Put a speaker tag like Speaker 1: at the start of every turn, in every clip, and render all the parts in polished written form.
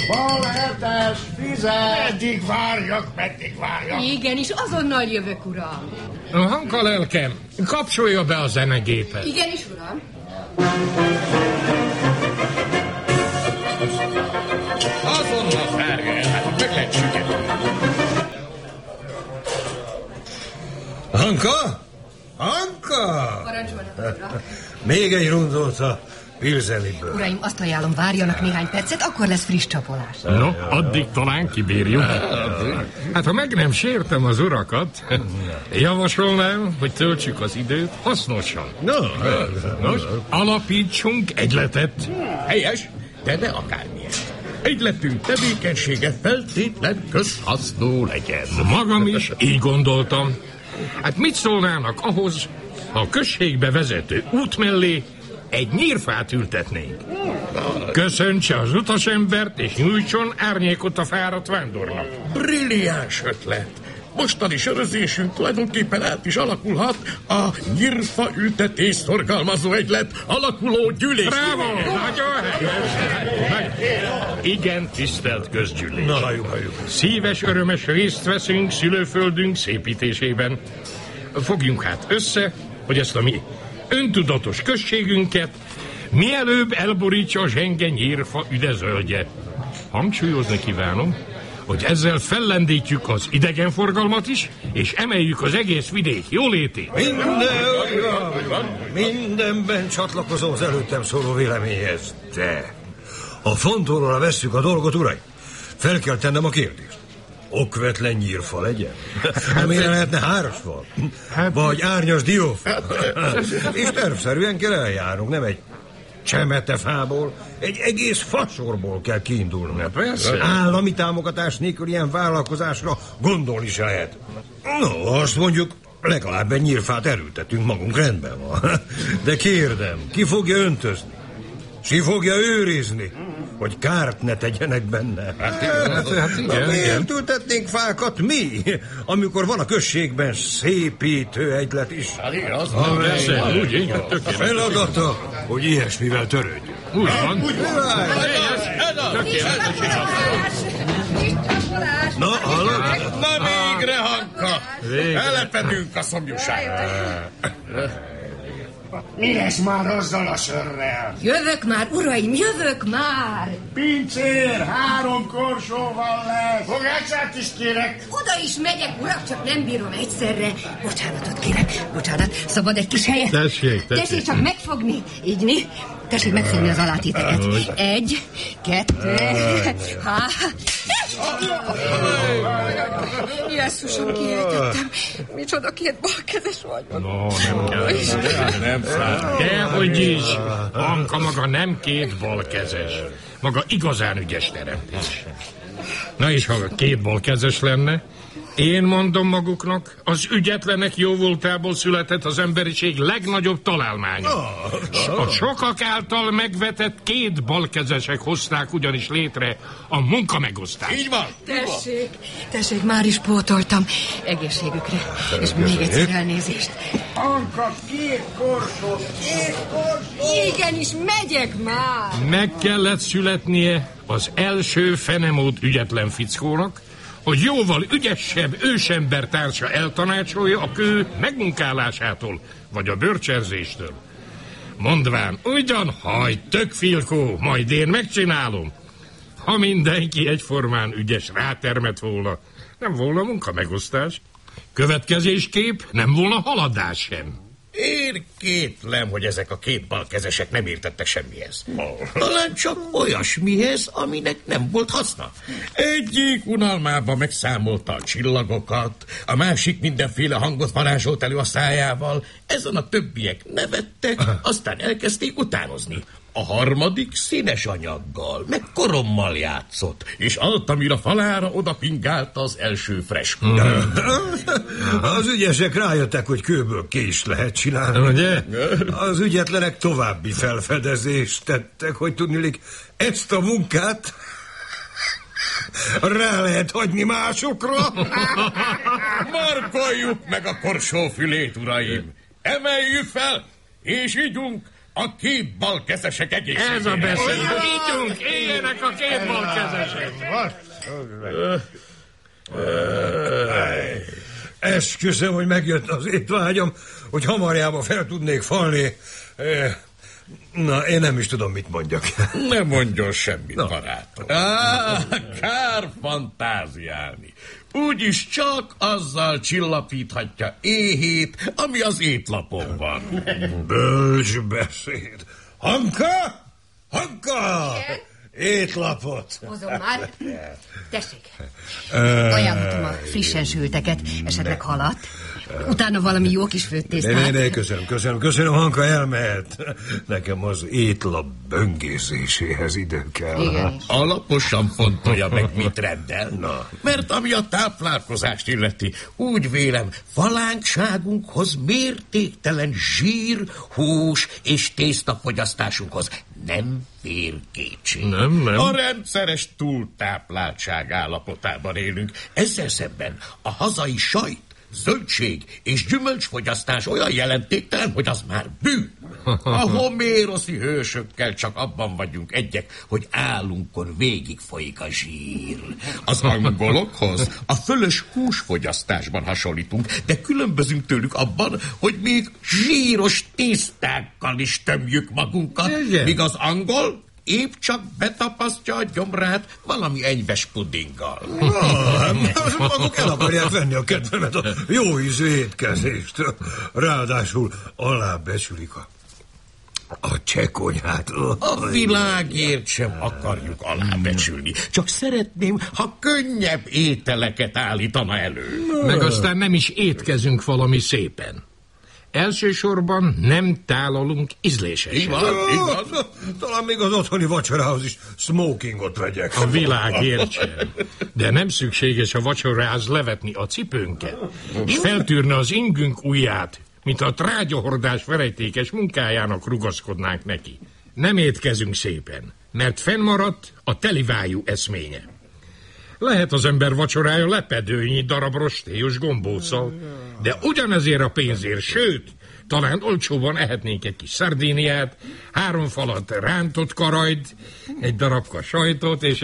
Speaker 1: Baletes, fizet!
Speaker 2: Meddig várjak?
Speaker 3: Igenis, azonnal jövök, uram.
Speaker 4: Hanka lelkem, kapcsolja be a zenegépet.
Speaker 3: Igenis, uram.
Speaker 2: Azonnal zárja el, hát meg lehet sügetni.
Speaker 5: Hanka? Hanka!
Speaker 3: Parancsolnak, uram.
Speaker 5: Még egy rundót a pilzeniből.
Speaker 3: Uraim, azt ajánlom, várjanak néhány percet, akkor lesz friss csapolás.
Speaker 4: No, addig talán kibírjuk. Hát ha meg nem sértem az urakat, javasolnám, hogy töltsük az időt hasznosan. Nos, alapítsunk egyletet.
Speaker 2: Helyes, de ne akármilyen. Egyletünk tevékenysége feltétlen közhasznú legyen.
Speaker 4: Magam is így gondoltam. Hát mit szólnának ahhoz, ha a községbe vezető út mellé egy nyírfát ültetnénk? Köszöntse az utasembert, és nyújtson árnyékot a fáradt vándornak.
Speaker 2: Brilliáns ötlet. Mostani sörözésünk tulajdonképpen át is alakulhat a nyírfa ültetés szorgalmazó egylet alakuló gyűlés.
Speaker 4: Bravo! Nagyon helyes! Igen, tisztelt közgyűlés.
Speaker 5: Na, halljuk.
Speaker 4: Szíves, örömes részt veszünk szülőföldünk szépítésében. Fogjunk hát össze, hogy ezt a mi öntudatos községünket mielőbb elborítsa a zsenge nyírfa üdezöldje. Hangsúlyozni kívánom, hogy ezzel fellendítjük az idegenforgalmat is, és emeljük az egész vidék jólétét.
Speaker 5: Mindenben csatlakozom az előttem szóló véleményhez. De ha fontolóra vesszük a dolgot, uraim, fel kell tennem a kérdést. Okvetlen nyírfa legyen? Amire lehetne hárasfal? Vagy árnyas diófa? És tervszerűen kell eljárnunk, nem egy csemetefából, egy egész fasorból kell kiindulni. Állami támogatás nélkül ilyen vállalkozásra gondolni se lehet. No, azt mondjuk, legalább egy nyírfát elültetünk magunk, rendben van. De kérdem, ki fogja öntözni? Ki fogja őrizni, hogy kárt ne tegyenek benne?
Speaker 4: Hát igen.
Speaker 5: Miért ültetnénk fákat mi, amikor van a községben szépítő egylet is?
Speaker 2: Hát igen, az
Speaker 5: A feladata, hogy ilyesmivel törődjünk.
Speaker 4: Úgy van.
Speaker 5: Na, hallod?
Speaker 2: Na végre, Hanka! Elepedünk a szomjúságra.
Speaker 1: Mi lesz már azzal a sörrel?
Speaker 3: Jövök már, uraim, jövök már!
Speaker 1: Pincér, 3 korsóval lesz. Fogácsát is kérek.
Speaker 3: Oda is megyek, urak, csak nem bírom egyszerre. Bocsánatot kérek, bocsánat, szabad egy kis helyet? Tessék csak megfogni, így. Tessék megfogni az alátéteket. 1, 2, 3. Jesszusom, kiejtettem. Micsoda 2 balkezes vagyok.
Speaker 4: No, nem kell. Nem száll. Dehogy is. Anka maga nem 2 balkezes. Maga igazán ügyes teremtés. Na és ha 2 balkezes lenne, én mondom maguknak, az ügyetlenek jóvoltából született az emberiség legnagyobb találmánya. A sokak által megvetett 2 balkezesek hozták ugyanis létre a munkamegosztást.
Speaker 2: Így van.
Speaker 3: Tessék, már is pótoltam. Egészségükre. És még egyszer elnézést.
Speaker 1: Anka, 2 korsó, 2 korsó.
Speaker 3: Igenis, megyek már.
Speaker 4: Meg kellett születnie az első fenemód ügyetlen fickónak, hogy jóval ügyesebb ősember társa eltanácsolja a kő megmunkálásától, vagy a bőrcserzéstől. Mondván, ugyan hajt, tök filkó, majd én megcsinálom. Ha mindenki egyformán ügyes rátermet volna, nem volna munkamegosztás. Következésképp nem volna haladás sem.
Speaker 2: Én kétlem, hogy ezek a 2 balkezesek nem értettek semmihez. Talán csak olyasmihez, aminek nem volt haszna. Egyik unalmában megszámolta a csillagokat, a másik mindenféle hangot varázsolt elő a szájával, ezen a többiek nevettek, aztán elkezdték utánozni. A harmadik színes anyaggal, meg korommal játszott, és Altamira falára odapingálta az első freskót.
Speaker 5: Az ügyesek rájöttek, hogy kőből kést lehet csinálni.
Speaker 4: Ugye?
Speaker 5: Az ügyetlenek további felfedezést tettek, hogy tudnilik ezt a munkát rá lehet hagyni másokra.
Speaker 2: Markoljuk meg a korsófülét, uraim! Emeljük fel, és ígyunk a képbalkezesek egészségére.
Speaker 4: Ez a beszéd. Ígyunk, éljenek a képbalkezesek.
Speaker 5: Esküszöm, hogy megjött az étvágyam, hogy hamarjába fel tudnék falni. Na, én nem is tudom, mit mondjak.
Speaker 2: Ne mondjon semmit, barátom. Kár fantáziálni. Úgyis csak azzal csillapíthatja éhét, ami az étlapon van.
Speaker 5: Bölcs beszéd. Hanka! Hanka!
Speaker 3: Igen?
Speaker 5: Étlapot.
Speaker 3: Hozom már. Tessék. Ajánlottam a frissen sülteket, esetleg halat. Utána valami jó kis főtésztát.
Speaker 5: Ne, köszönöm, Hanka elmehet. Nekem az étlap böngészéséhez idő kell.
Speaker 3: Igen.
Speaker 2: Alaposan fontolja meg, mit rendel. Na. Mert ami a táplálkozást illeti, úgy vélem, falánkságunkhoz mértéktelen zsír, hús és tésztafogyasztásunkhoz nem fér kétség.
Speaker 4: Nem.
Speaker 2: A rendszeres túltápláltság állapotában élünk. Ezzel szemben a hazai sajt, zöldség és gyümölcsfogyasztás olyan jelentéktelen, hogy az már bűn. A homéroszi hősökkel csak abban vagyunk egyek, hogy állunkon végig folyik a zsír. Az angolokhoz a fölös húsfogyasztásban hasonlítunk, de különbözünk tőlük abban, hogy még zsíros tésztákkal is tömjük magunkat, míg az angol épp csak betapasztja a gyomrát valami enyves pudinggal.
Speaker 5: Maguk el akarják venni a kedvemet a jó ízű étkezést. Ráadásul alábecsülik a csekonyát.
Speaker 2: A világért sem akarjuk alábecsülni. Csak szeretném, ha könnyebb ételeket állítana elő.
Speaker 4: Meg aztán nem is étkezünk valami szépen. Elsősorban nem tálalunk ízlésesen.
Speaker 2: Igaz.
Speaker 5: Talán még az otthoni vacsorához is smokingot vegyek.
Speaker 4: A világ értsen. De nem szükséges a vacsorához levetni a cipőnket, és feltűrne az ingünk ujját, mint a trágyahordás verejtékes munkájának rugaszkodnánk neki. Nem étkezünk szépen, mert fennmaradt a telivájú eszménye. Lehet az ember vacsorája lepedőnyi darab rostélyos gombóccal, de ugyanezért a pénzért, sőt, talán olcsóban ehetnénk egy kis szardíniát, 3 falat rántott karajt, egy darabka sajtot és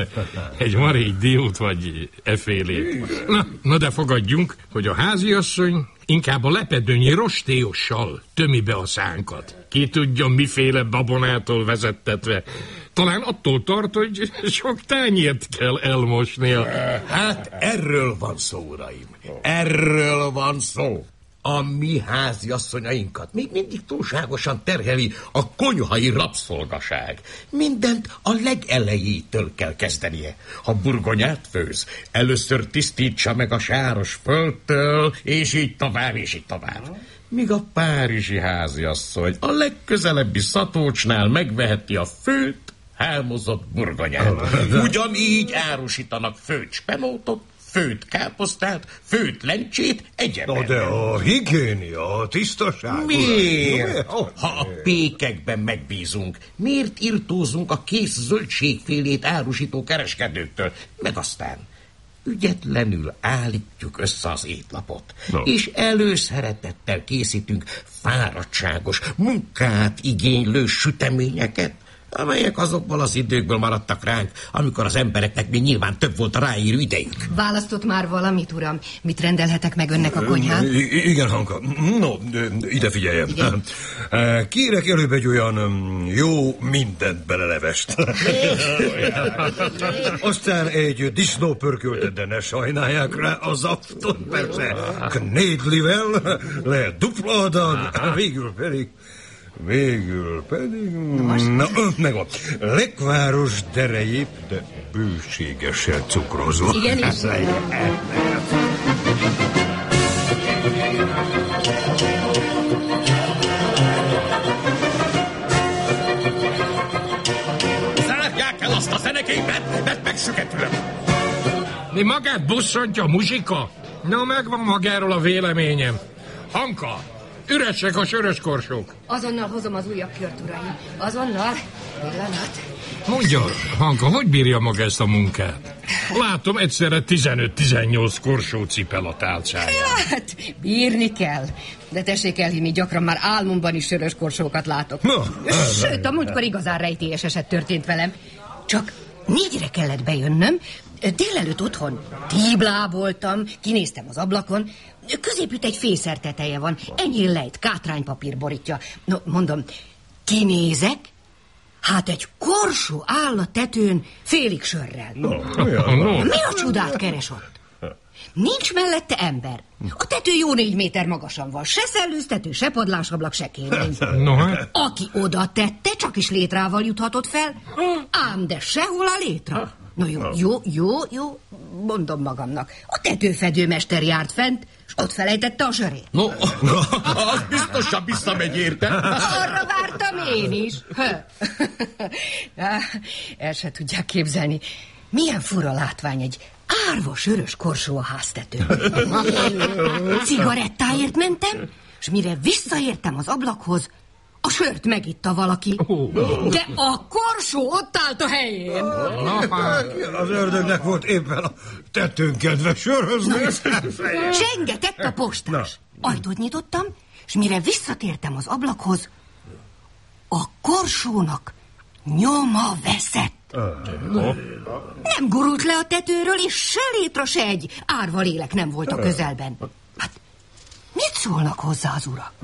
Speaker 4: egy marék diót vagy efélét. Na de fogadjunk, hogy a háziasszony inkább a lepedőnyi rostélyossal tömi be a szánkat. Ki tudja, miféle babonától vezettetve. Talán attól tart, hogy sok tányért kell elmosnia.
Speaker 2: Hát erről van szó, uraim. Erről van szó. A mi háziasszonyainkat még mindig túlságosan terheli a konyhai rabszolgaság. Mindent a legelejétől kell kezdenie. Ha burgonyát főz, először tisztítsa meg a sáros földtől, és így tovább, és így tovább. Míg a párizsi háziasszony a legközelebbi szatócsnál megveheti a főt, hámozott burgonyát. Ugyanígy árusítanak főt spenótot, főt káposztát, főt lencsét egyetemben.
Speaker 5: Na de a higiénia, a tisztaság...
Speaker 2: Miért? Ha a pékekben megbízunk, miért irtózunk a kész zöldségfélét árusító kereskedőktől? Meg aztán ügyetlenül állítjuk össze az étlapot, és előszeretettel készítünk fáradtságos, munkát igénylő süteményeket, amelyek azokból az időkből maradtak ránk, amikor az embereknek még nyilván több volt a ráérő idejük.
Speaker 3: Választott már valamit, uram? Mit rendelhetek meg önnek a konyhán?
Speaker 5: Igen, Hanka. No, ide figyeljem. Igen. Kérek előbb egy olyan jó mindent belelevest. Aztán egy disznópörköltet, de ne sajnálják rá az aftot, persze. Knédlivel, lehet dupla adag, végül pedig... Na, megvan. Lekváros derejép, de bőségesen cukrozott.
Speaker 3: Igen, is.
Speaker 2: Zárják el azt a szeneképet, mert megsüketülöm.
Speaker 4: Mi magát bosszantja a muzsika? Na, megvan magáról a véleményem. Hanka, üresek a sörös korsók.
Speaker 3: Azonnal hozom az újabb kört, uraim. Azonnal. Pillanat.
Speaker 4: Mondja, Hanka, hogy bírja maga ezt a munkát? Látom egyszerre 15-18 korsó cipel a tálcáján.
Speaker 3: Hát, bírni kell. De tessék elhinni, gyakran már álmomban is sörös korsókat látok. Sőt, a múltkor igazán rejtélyes eset történt velem. Csak 4-re kellett bejönnöm, délelőtt otthon tíbláboltam, kinéztem az ablakon, középütt egy fészer teteje van, ennyi lejt, kátránypapír borítja. No, mondom, kinézek, hát egy korsó áll a tetőn félig sörrel. Mi a csodát keres ott? Nincs mellette ember. A tető jó 4 méter magasan van. Se szellőztető, se padlásablak, se kémény. Aki oda tette, csak is létrával juthatott fel, ám de sehol a létra. No jó, mondom magamnak. A tetőfedőmester járt fent, és ott felejtette a sörét.
Speaker 2: No, az biztosan visszamegy érte.
Speaker 3: Arra vártam én is. El se tudják képzelni, milyen fura látvány egy árva sörös korsó a háztetőn. Cigarettáért mentem, és mire visszaértem az ablakhoz, a sört megitta valaki. De a korsó ott állt a helyén.
Speaker 5: Az ördögnek volt éppen a tetőn kedve sörözni.
Speaker 3: Csengetett a postás. Ajtót nyitottam, és mire visszatértem az ablakhoz, a korsónak nyoma veszett. Nem gurult le a tetőről, és se létra, se egy árva lélek nem volt a közelben. Hát, mit szólnak hozzá az urak?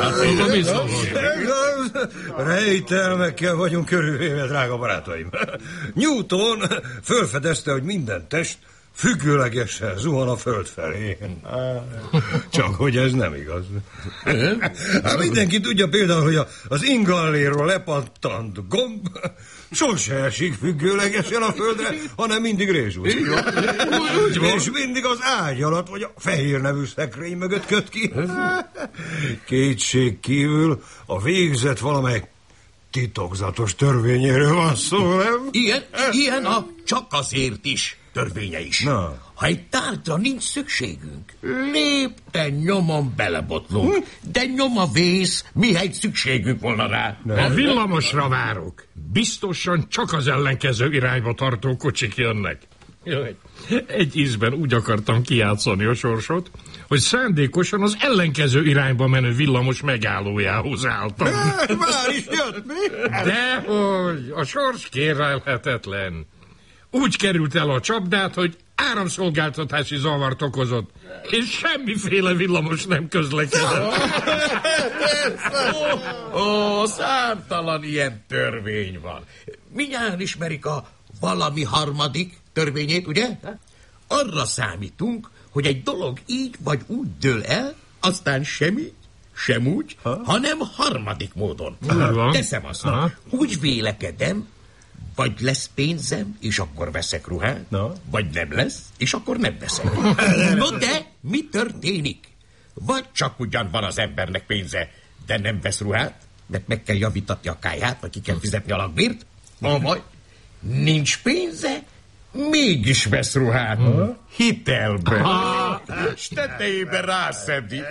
Speaker 5: Rejtelmekkel vagyunk körülvéve, drága barátaim. Newton fölfedezte, hogy minden test függőlegesen zuhan a föld felé. Csak hogy ez nem igaz. Hát mindenki tudja például, hogy az ingalléről lepattant gomb sose esik függőlegesen a földre, hanem mindig rézsúzik. És mindig az ágy alatt, vagy a fehér nevű szekrény mögött köt ki. Kétség kívül a végzet valamelyik titokzatos törvényéről van szó, nem?
Speaker 2: Ilyen csak azért is törvénye is. Na. Ha egy tárgyra nincs szükségünk, lépten nyomon belebotlunk, de nyoma vész, mihelyt szükségünk volna rá.
Speaker 4: A villamosra várok. Biztosan csak az ellenkező irányba tartó kocsik jönnek. Jaj. Egy ízben úgy akartam kijátszani a sorsot, hogy szándékosan az ellenkező irányba menő villamos megállójához álltam.
Speaker 5: Már is jött, mi?
Speaker 4: Dehogy, a sors kérlelhetetlen. Úgy került el a csapdát, hogy áramszolgáltatási zavart okozott, és semmiféle villamos nem közlekedett.
Speaker 2: Számtalan ilyen törvény van. Mindjárt ismerik a valami harmadik törvényét, ugye? Arra számítunk, hogy egy dolog így vagy úgy dől el, aztán semmi, sem úgy, hanem harmadik módon. Teszem azt, úgy vélekedem, vagy lesz pénzem, és akkor veszek ruhát, vagy nem lesz, és akkor nem veszek. No de mi történik? Vagy csak ugyan van az embernek pénze, de nem vesz ruhát, mert meg kell javítatni a káját, vagy ki kell fizetni a lakbért, vagy nincs pénze, mégis vesz ruhát. Hitelbe. És tetejében rászedi.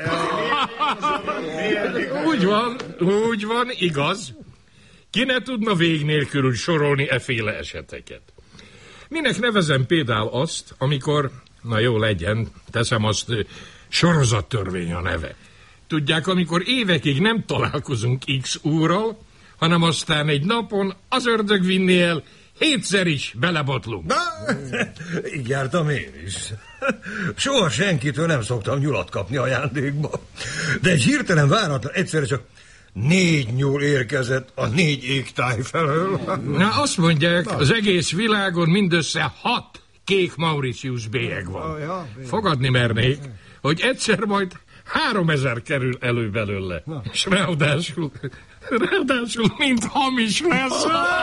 Speaker 4: Úgy van, igaz. Ki ne tudna vég nélkül sorolni efféle eseteket. Minek nevezem például azt, amikor, na jó legyen, teszem azt, sorozattörvény a neve. Tudják, amikor évekig nem találkozunk X úrral, hanem aztán egy napon az ördög vinni el, 7-szer is belebotlunk.
Speaker 5: Na, így jártam én is. Soha senkitől nem szoktam nyulat kapni ajándékba. De egy hirtelen váratlan egyszerre csak 4 nyúl érkezett a 4 égtáj felől.
Speaker 4: Na, azt mondják, az egész világon mindössze 6 kék Mauritius bélyeg van. Fogadni mernék, hogy egyszer majd 3000 kerül elő belőle. És ráadásul mind hamis lesz.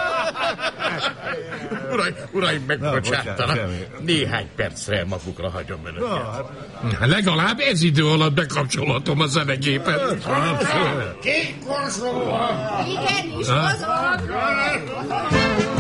Speaker 2: Uraim, megbocsátanak. Néhány percre magukra hagyom önöket.
Speaker 4: Legalább ez idő alatt bekapcsolatom a zenegépet.
Speaker 1: Kék korsó!
Speaker 3: Igen, is mozog!